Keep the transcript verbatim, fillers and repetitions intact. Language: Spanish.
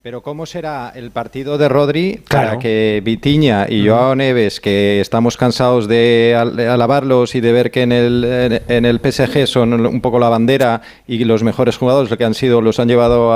Pero ¿cómo será el partido de Rodri para Claro. que Vitinha y Joao Neves, que estamos cansados de al- de alabarlos y de ver que en el, en el P S G son un poco la bandera y los mejores jugadores, lo que han sido, los han llevado a